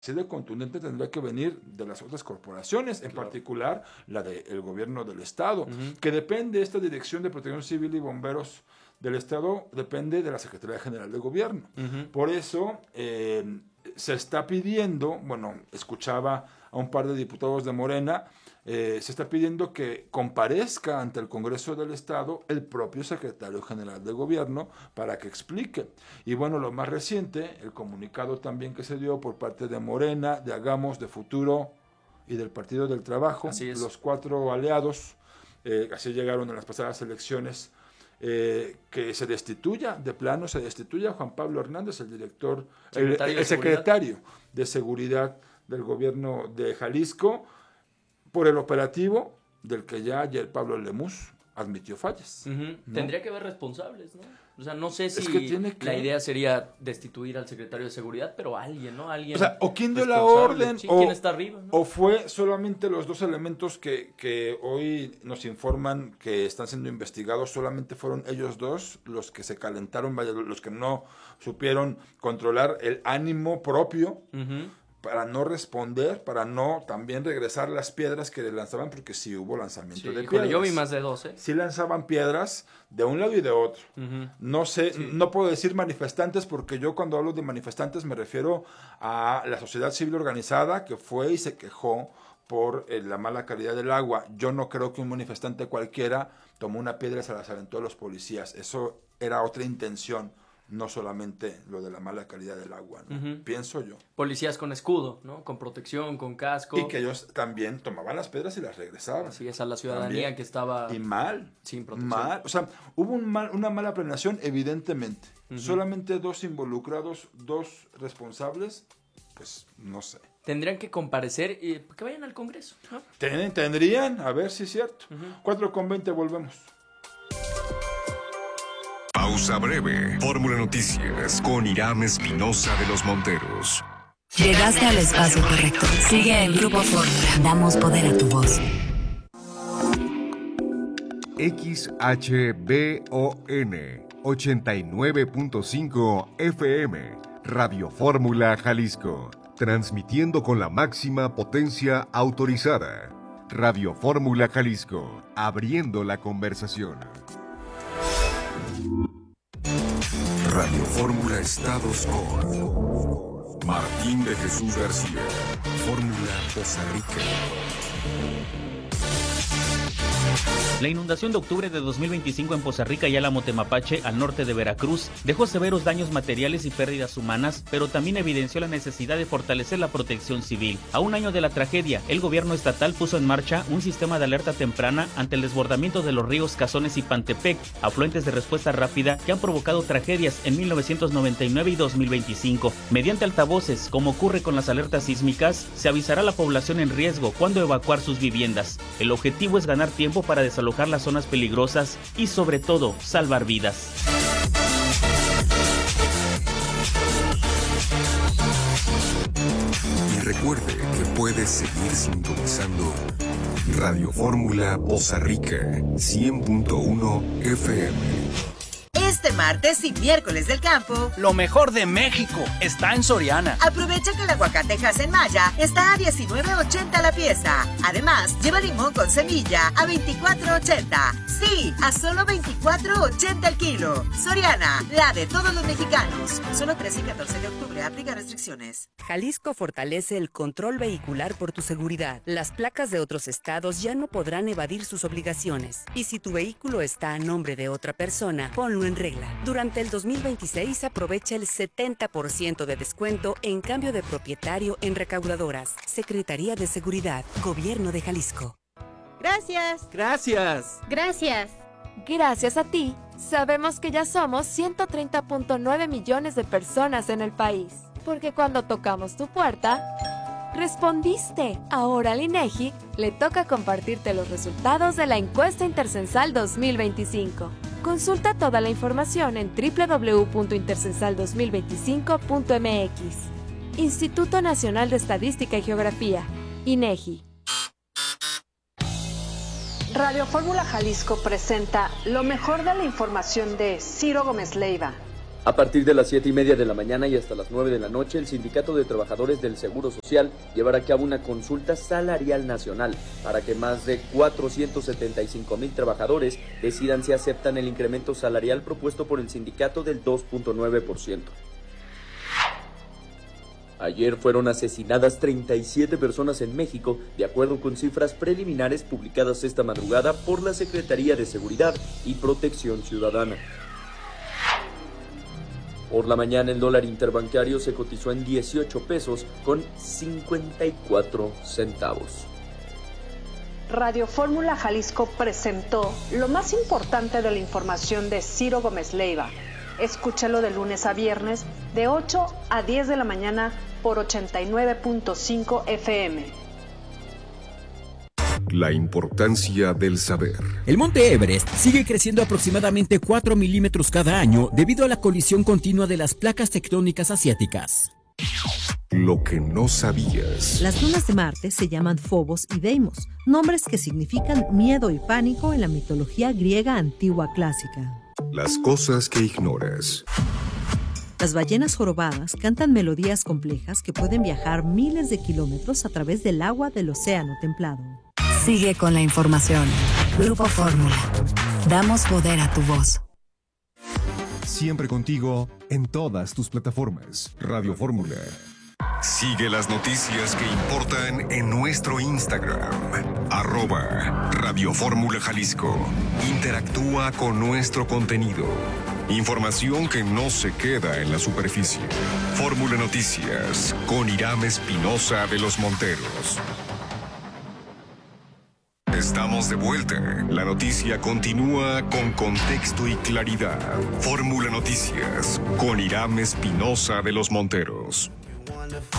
así de contundente tendría que venir de las otras corporaciones, en particular la del gobierno del Estado, que depende de esta Dirección de Protección Civil y Bomberos del Estado, depende de la Secretaría General de Gobierno. Por eso se está pidiendo, bueno, escuchaba a un par de diputados de Morena, se está pidiendo que comparezca ante el Congreso del Estado el propio secretario general de Gobierno para que explique. Y bueno, lo más reciente, el comunicado también que se dio por parte de Morena, de Hagamos, de Futuro y del Partido del Trabajo, los 4 aliados, así llegaron en las pasadas elecciones, que se destituya, de plano se destituya a Juan Pablo Hernández, el director, el secretario de Seguridad del Gobierno de Jalisco, por el operativo del que ya ayer Pablo Lemus admitió fallas. ¿No? Tendría que haber responsables, ¿no? O sea, no sé si la idea sería destituir al secretario de Seguridad, pero alguien, ¿no? Alguien, o sea, o quién dio la orden, sí, quién está arriba, ¿no? O fue solamente los 2 elementos que hoy nos informan que están siendo investigados, solamente fueron ellos 2 los que se calentaron, los que no supieron controlar el ánimo propio, para no responder, para no también regresar las piedras que le lanzaban, porque sí hubo lanzamiento de piedras. Yo vi más de 2, ¿eh? Sí lanzaban piedras de un lado y de otro. No sé, no puedo decir manifestantes, porque yo cuando hablo de manifestantes me refiero a la sociedad civil organizada que fue y se quejó por la mala calidad del agua. Yo no creo que un manifestante cualquiera tomó una piedra y se las aventó a los policías. Eso era otra intención, no solamente lo de la mala calidad del agua, ¿no? Pienso yo. Policías con escudo, ¿no? Con protección, con casco. Y que ellos también tomaban las piedras y las regresaban. Así es, a la ciudadanía también, que estaba... Y mal. Sin protección. Mal. O sea, hubo una mala planeación, evidentemente. Solamente 2 involucrados, 2 responsables, pues no sé. Tendrían que comparecer y que vayan al Congreso, ¿no? Tendrían, a ver si es cierto. 4:20, volvemos. Pausa breve. Fórmula Noticias con Irán Espinosa de los Monteros. Llegaste al espacio correcto. Sigue en Grupo Fórmula. Damos poder a tu voz. XHBON 89.5 FM. Radio Fórmula Jalisco. Transmitiendo con la máxima potencia autorizada. Radio Fórmula Jalisco. Abriendo la conversación. Radio Fórmula Estados con Martín de Jesús García. Fórmula Poza Rica. La inundación de octubre de 2025 en Poza Rica y Álamo Temapache, al norte de Veracruz, dejó severos daños materiales y pérdidas humanas, pero también evidenció la necesidad de fortalecer la protección civil. A un año de la tragedia, el gobierno estatal puso en marcha un sistema de alerta temprana ante el desbordamiento de los ríos Cazones y Pantepec, afluentes de respuesta rápida que han provocado tragedias en 1999 y 2025. Mediante altavoces, como ocurre con las alertas sísmicas, se avisará a la población en riesgo cuándo evacuar sus viviendas. El objetivo es ganar tiempo para desalojar las zonas peligrosas y, sobre todo, salvar vidas. Y recuerde que puede seguir sintonizando Radio Fórmula Poza Rica 100.1 FM. Este martes y miércoles del campo, lo mejor de México está en Soriana. Aprovecha que el aguacate en Maya está a $19.80 la pieza. Además, lleva limón con semilla a $24.80. Sí, a solo $24.80 el kilo. Soriana, la de todos los mexicanos. Solo 13 y 14 de octubre. Aplica restricciones. Jalisco fortalece el control vehicular por tu seguridad. Las placas de otros estados ya no podrán evadir sus obligaciones. Y si tu vehículo está a nombre de otra persona, ponlo en regla. Durante el 2026 aprovecha el 70% de descuento en cambio de propietario en recaudadoras. Secretaría de Seguridad, Gobierno de Jalisco. Gracias. Gracias. Gracias. Gracias a ti, sabemos que ya somos 130.9 millones de personas en el país. Porque cuando tocamos tu puerta, respondiste. Ahora al INEGI le toca compartirte los resultados de la encuesta intercensal 2025. Consulta toda la información en www.intercensal2025.mx. Instituto Nacional de Estadística y Geografía, INEGI. Radio Fórmula Jalisco presenta lo mejor de la información de Ciro Gómez Leiva. A partir de las 7:30 de la mañana y hasta las 9 de la noche, el Sindicato de Trabajadores del Seguro Social llevará a cabo una consulta salarial nacional para que más de 475,000 trabajadores decidan si aceptan el incremento salarial propuesto por el sindicato del 2.9%. Ayer fueron asesinadas 37 personas en México, de acuerdo con cifras preliminares publicadas esta madrugada por la Secretaría de Seguridad y Protección Ciudadana. Por la mañana el dólar interbancario se cotizó en 18 pesos con 54 centavos. Radio Fórmula Jalisco presentó lo más importante de la información de Ciro Gómez Leiva. Escúchalo de lunes a viernes de 8 a 10 de la mañana por 89.5 FM. La importancia del saber. El monte Everest sigue creciendo aproximadamente 4 milímetros cada año debido a la colisión continua de las placas tectónicas asiáticas. Lo que no sabías. Las lunas de Marte se llaman Phobos y Deimos, nombres que significan miedo y pánico en la mitología griega antigua clásica. Las cosas que ignoras. Las ballenas jorobadas cantan melodías complejas que pueden viajar miles de kilómetros a través del agua del océano templado. Sigue con la información. Grupo Fórmula. Damos poder a tu voz. Siempre contigo en todas tus plataformas. Radio Fórmula. Sigue las noticias que importan en nuestro Instagram. @Radio Fórmula Jalisco. Interactúa con nuestro contenido. Información que no se queda en la superficie. Fórmula Noticias con Irán Espinosa de los Monteros. Estamos de vuelta. La noticia continúa con contexto y claridad. Fórmula Noticias con Irán Espinosa de los Monteros.